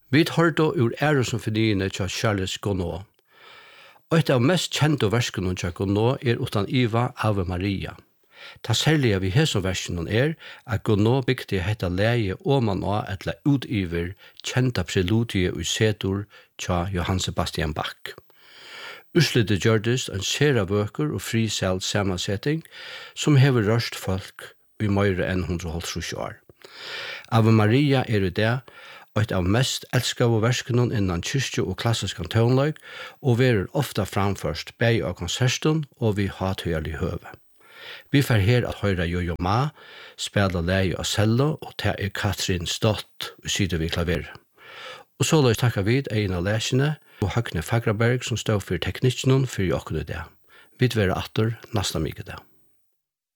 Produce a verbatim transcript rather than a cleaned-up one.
Vi hørte ur ære som fornyene til Charles Gounod. Og et av mest kjente verskene til Gounod er utan Iva Ave Maria. Ta særlige vi hesson verskene er at Gounod bygde hetta leie oman av etla utiver kjenta preludie og setur til Johann Sebastian Bach. Uslite gjørdes en sera bøker og friseld samansetting som hever rørst folk i meire enn hundre og halvtrus år. Ave Maria er i det et av mest elskade verskene innan kyrkje og klassisk toneløg, og verer ofta framførst bei av konserten og vi hathøyerlig høve. Vi får her at høyre Jojo Ma, spela leie av cello, og det er Katrin Stott, og sider vi klaver. Og så løs takka vid ein av lesene, og Høgne Fagraberg som stod for teknikken for i åkken i det. Vi dver atter nasta mykje det.